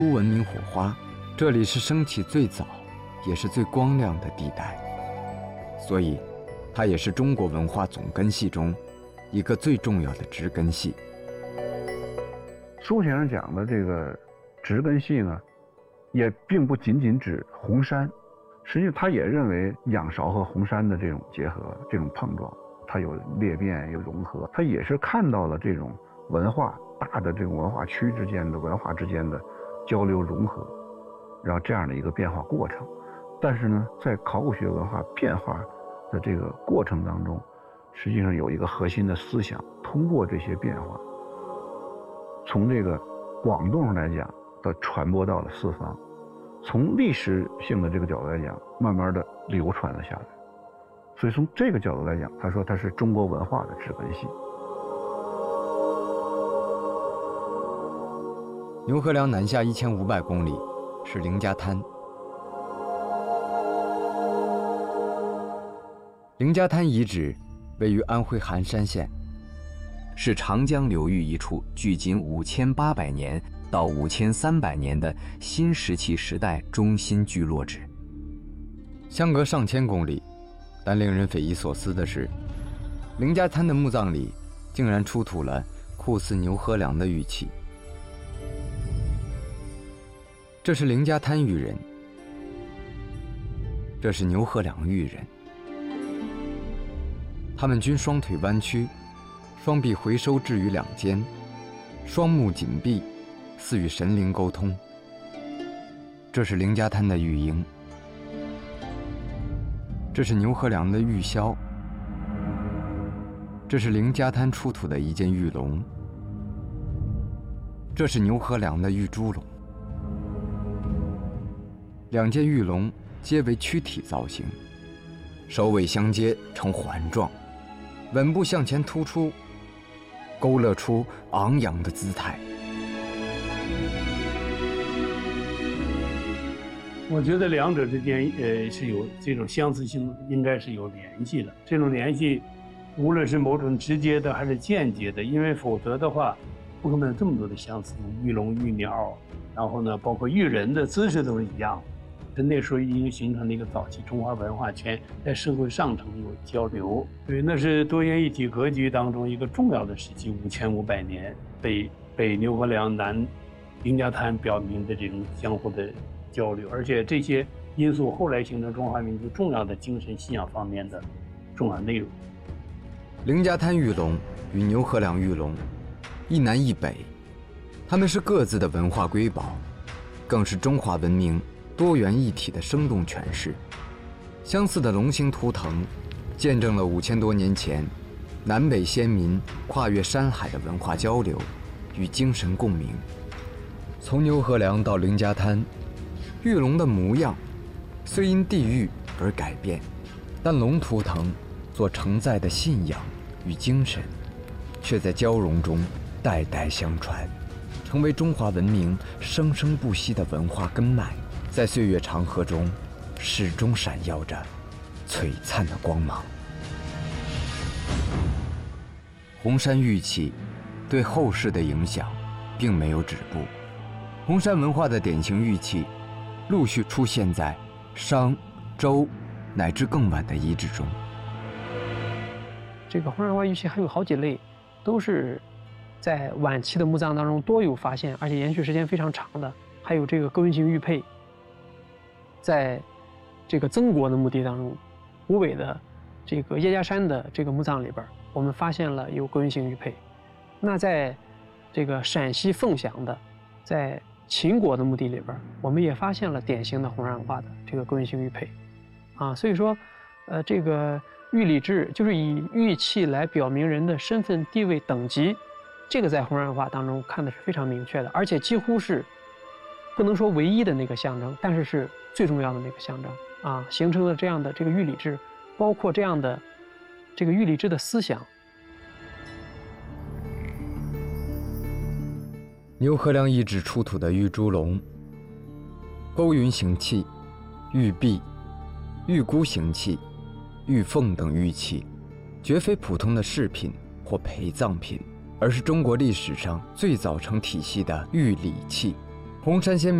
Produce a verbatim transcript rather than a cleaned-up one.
巫文明火花，这里是升起最早也是最光亮的地带，所以它也是中国文化总根系中一个最重要的植根系。 苏先生讲的这个植根系呢，也并不仅仅指红山，实际他也认为仰韶和红山的这种结合、这种碰撞，它有裂变、有融合，他也是看到了这种文化大的这种文化区之间的文化之间的交流融合，然后这样的一个变化过程。但是呢，在考古学文化变化的这个过程当中，实际上有一个核心的思想，通过这些变化，从这个广度上来讲的传播到了四方，从历史性的这个角度来讲，慢慢的流传了下来。所以从这个角度来讲，他说它是中国文化的植根系。 牛河梁南下一千五百公里是凌家滩。凌家滩遗址位于安徽含山县， 是长江流域一处距今五千八百年到五千三百年的新石器时代中心聚落址。 相隔上千公里，但令人匪夷所思的是，凌家滩的墓葬里竟然出土了酷似牛河梁的玉器。这是凌家滩玉人，这是牛河梁玉人。他们均双腿弯曲，双臂回收置于两肩，双目紧闭，似与神灵沟通。这是凌家滩的玉婴，这是牛河梁的玉箫，这是凌家滩出土的一件玉龙，这是牛河梁的玉猪龙。两件玉龙皆为躯体造型，首尾相接呈环状，吻部向前突出，勾勒出昂扬的姿态。 我觉得两者之间呃是有这种相似性，应该是有联系的。这种联系无论是某种直接的还是间接的，因为否则的话不可能有这么多的相似性，玉龙玉鸟，然后呢包括玉人的姿势都是一样的，那时候已经形成了一个早期中华文化圈在社会上层有交流。对，那是多元一体格局当中一个重要的时期，五千五百年北北牛河梁南凌家滩表明的这种相互的交流，而且这些因素后来形成中华民族重要的精神信仰方面的重要内容。 凌家滩玉龙与牛河梁玉龙一南一北，他们是各自的文化瑰宝，更是中华文明多元一体的生动诠释。相似的龙形图腾见证了五千多年前南北先民跨越山海的文化交流与精神共鸣。从牛河梁到凌家滩，玉龙的模样虽因地域而改变，但龙图腾所承载的信仰与精神却在交融中代代相传，成为中华文明生生不息的文化根脉，在岁月长河中始终闪耀着璀璨的光芒。红山玉器对后世的影响并没有止步，红山文化的典型玉器陆续出现在商、周乃至更晚的遗址中。 这个红山文化玉器还有好几类，都是在晚期的墓葬当中多有发现，而且延续时间非常长的。还有这个勾云形玉佩，在这个曾国的墓地当中，湖北的这个叶家山的这个墓葬里边，我们发现了有勾云形玉佩。那在这个陕西凤翔的，在秦国的墓地里边，我们也发现了典型的红山文化的这个勾云形玉佩，啊，所以说，呃，这个玉礼制就是以玉器来表明人的身份地位等级，这个在红山文化当中看的是非常明确的，而且几乎是不能说唯一的那个象征，但是是最重要的那个象征啊，形成了这样的这个玉礼制，包括这样的这个玉礼制的思想。 牛河梁遗址出土的玉猪龙、勾云形器、玉璧、玉箍形器、玉凤等玉器，绝非普通的饰品或陪葬品，而是中国历史上最早成体系的玉礼器。 红山先民